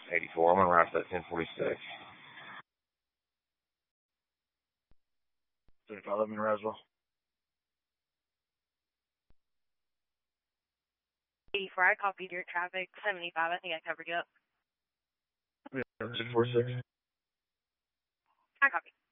84. I'm gonna wrap that 1046. 3511 Roswell. 84, I copied your traffic. 75, I think I covered you up. Yeah, 646. I copied.